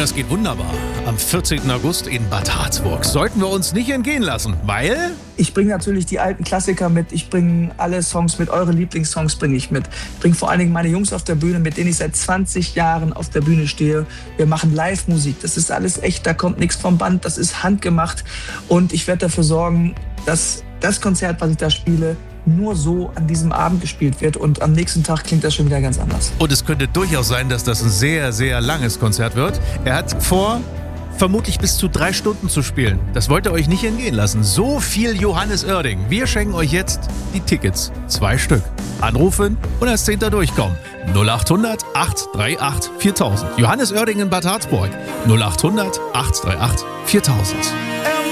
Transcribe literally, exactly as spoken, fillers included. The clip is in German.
das geht wunderbar. Am vierzehnten August in Bad Harzburg. Sollten wir uns nicht entgehen lassen, weil... Ich bringe natürlich die alten Klassiker mit. Ich bringe alle Songs mit. Eure Lieblingssongs bringe ich mit. Ich bringe vor allen Dingen meine Jungs auf der Bühne, mit denen ich seit zwanzig Jahren auf der Bühne stehe. Wir machen Live-Musik. Das ist alles echt. Da kommt nichts vom Band. Das ist handgemacht. Und ich werde dafür sorgen, dass das Konzert, was ich da spiele, nur so an diesem Abend gespielt wird. Und am nächsten Tag klingt das schon wieder ganz anders. Und es könnte durchaus sein, dass das ein sehr, sehr langes Konzert wird. Er hat vor, vermutlich bis zu drei Stunden zu spielen. Das wollt ihr euch nicht entgehen lassen. So viel Johannes Oerding. Wir schenken euch jetzt die Tickets. Zwei Stück. Anrufen und als Zehnter durchkommen. null achthundert, acht drei acht, viertausend. Johannes Oerding in Bad Harzburg. null achthundert, acht drei acht, viertausend.